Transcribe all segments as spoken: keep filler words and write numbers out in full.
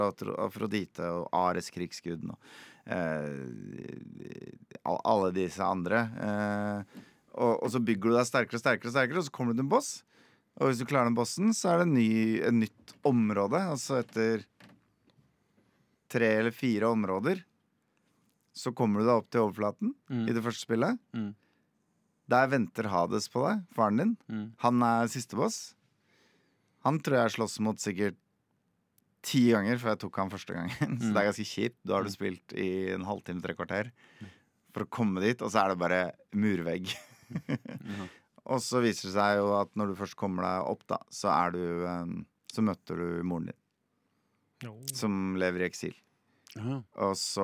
Afrodite og Ares krigsguden og eh, alle disse andre. Eh, og, og så bygger du deg sterkere og sterkere, og sterkere og så kommer du til en boss. Og hvis du klarer den bossen, så er det en ny, et nytt område. Altså etter tre eller fire områder så kommer du deg opp til overflaten mm. i det første spillet. Mm. Der venter Hades på deg, faren din. Mm. Han er siste boss. Han tror jeg slåss mot sikkert ti ganger før jeg tok han første gangen. Så mm. det er ganske kjipt. Da har du spilt i en halvtime, tre kvarter for å komme dit, og så er det bare murvegg. mm. Og så viser det seg jo at når du først kommer deg opp da, så er du um, så møter du moren din. Oh. Som lever i eksil. Uh-huh. Og så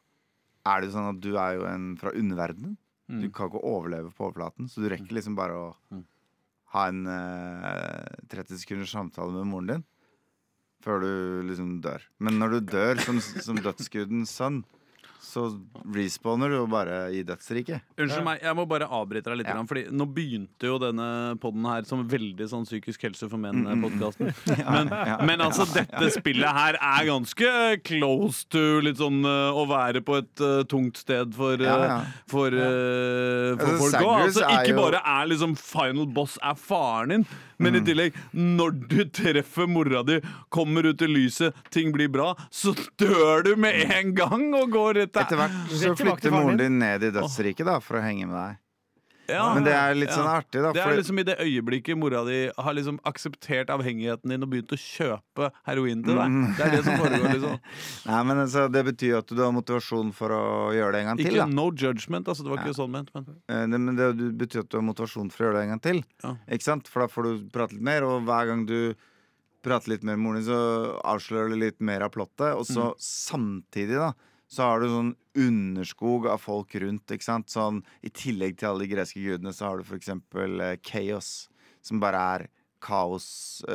er det jo sånn at du er jo en fra underverdenen. Mm. Du kan ikke overleve på overflaten, så du rekker liksom bare å mm. ha en uh, tretti sekunders samtale med moren din før du liksom dør. Men når du dør som, som dødsgudens sønn, så respawner du jo bare i dødsriket. Unnskyld meg, jeg må bare avbryte deg litt ja. Fordi nå begynte jo denne podden her som veldig sånn psykisk helse for menn-podcasten ja, men, ja, men altså ja, dette ja. Spillet her er ganske close to litt sånn uh, å være på et uh, tungt sted for, uh, ja, ja. for, uh, for altså, folk også. Altså, ikke jo... bare er liksom final boss er faren din, men mm. i tillegg når du treffer mora di, kommer ut i lyset, ting blir bra, så dør du med en gang og går rett. Etter hvert så flytter moren din ned i dødsriket da, for å henge med deg. Ja, men det er litt sånn ja. Artig da. Det er liksom i det øyeblikket mora di har liksom akseptert avhengigheten din og begynt å kjøpe heroin til deg. Mm. Det er det som foregår liksom. Nei, men altså, det betyr at du har motivasjon for å gjøre det en gang ikke til da. Ikke no judgment, altså det var ja. Ikke sånn ment. Men, uh, det, men det betyr at du har motivasjon for å gjøre det en gang til. Ja. Ikke sant? For da får du prate litt mer, og hver gang du prater litt mer med moren din, så avslører du litt mer av plottet, og så mm. samtidig da, så har du sånn underskog av folk rundt, ikke sant? Sånn, i tillegg til alle de greske gudene, så har du for eksempel uh, Chaos, som bare er kaos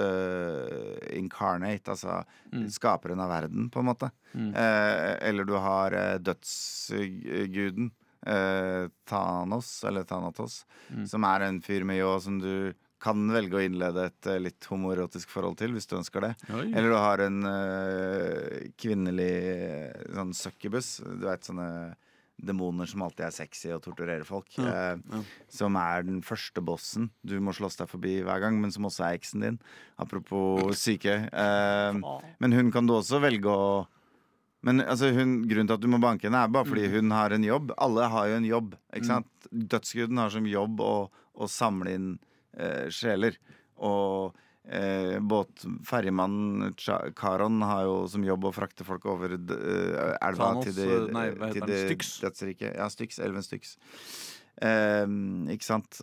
uh, incarnate, altså mm. skaperen av verden, på en måte. Mm. Uh, eller du har uh, dødsguden, uh, Thanos, eller Thanatos, mm. som er en fyr med jo, som du kan velge å innlede et uh, litt homoerotisk forhold til, hvis du ønsker det. Oi. Eller du har en uh, kvinnelig sånn succubus, du vet sånne demoner som alltid er sexy og torturerer folk, ja. Uh, ja. Som er den første bossen du må slåss deg forbi hver gang, men som også er eksen din. Apropos syke. Uh, men hun kan du også velge å Men altså, hun, grunnen til at du må banke henne er bare fordi hun har en jobb. Alle har jo en jobb, ikke sant? Mm. Dødsguden har som jobb å, å samle inn Eh, sjeler. Og eh, båt, ferjemannen Karon har jo som jobb å frakte folk over uh, elva Thanos, til det, nei, til det dødsriket. Ja, Styx, elven Styx. Eh, ikke sant?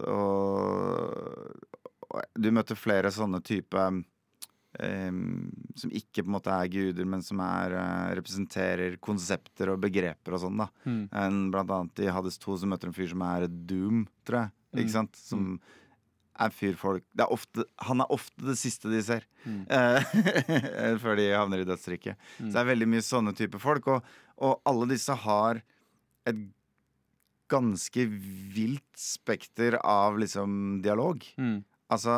Og, og du møter flere sånne type eh, som ikke på en måte er guder, men som er, eh, representerer konsepter og begreper og sånn da. Mm. En, blant annet i Hades to så møter en fyr som er Doom, tror jeg. Ikke mm. sant? Som mm. er fyrfolk. Det er ofte, han er ofte det siste de ser mm. før de havner i dødsriket. Mm. Så det er veldig mye sånne type folk, og, og alle disse har et ganske vilt spekter av liksom dialog. Mm. Altså,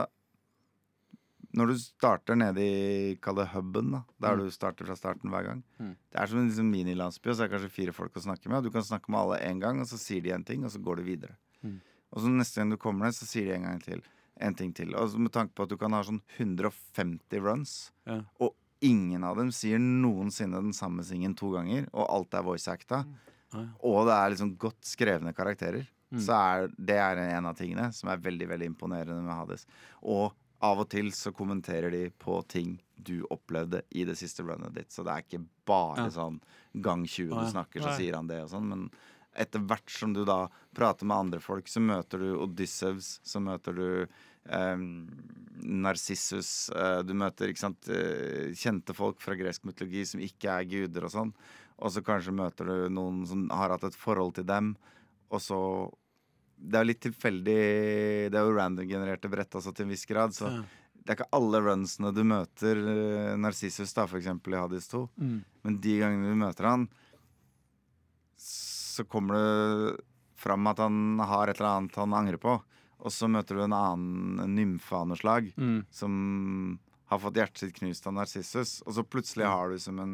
når du starter nede i, kall det hubben da, der mm. du starter fra starten hver gang, mm. det er som en liksom mini-landsby, og så er det kanskje fire folk å snakke med, og du kan snakke med alle en gang, og så sier de en ting, og så går du videre. Mm. Og så neste gang du kommer ned, så sier de en gang til en ting til. Og så med tanke på at du kan ha sånn hundre og femti runs, ja. Og ingen av dem sier noensinne den samme singen to ganger, og alt er voice-acta, mm. ah, ja. Og det er liksom godt skrevne karakterer. Mm. Så er det er en av tingene som er veldig, veldig imponerende med Hades. Og av og til så kommenterer de på ting du opplevde i det siste runnet ditt. Så det er ikke bare ja. Sånn gang tjue du snakker, så sier han det og sånn, men etter hvert som du da prater med andre folk, så møter du Odysseus, så møter du eh, Narsissus, eh, du møter ikke sant, eh, kjente folk fra gresk mytologi som ikke er guder og sånn, og så kanskje møter du noen som har hatt et forhold til dem, og så det er litt tilfeldig, det er jo random-genererte brett også til en viss grad, så ja. Det er ikke alle runsene du møter eh, Narsissus da, for eksempel i Hades to, mm. men de gangene du møter han, så kommer det fram at han har et eller annet han angrer på, og så møter du en annen nymfe av noe slag mm. som har fått hjertet sitt knust av Narsissus, og så plutselig har du som en